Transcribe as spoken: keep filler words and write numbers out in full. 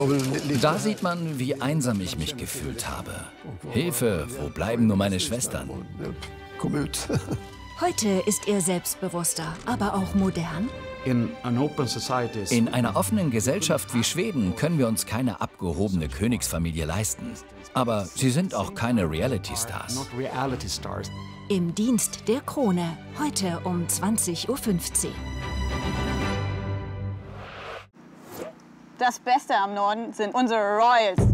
Da sieht man, wie einsam ich mich gefühlt habe. Hilfe, wo bleiben nur meine Schwestern? Heute ist er selbstbewusster, aber auch modern. In einer offenen Gesellschaft wie Schweden können wir uns keine abgehobene Königsfamilie leisten. Aber sie sind auch keine Reality-Stars. Im Dienst der Krone, heute um zwanzig Uhr fünfzehn. Das Beste am Norden sind unsere Royals.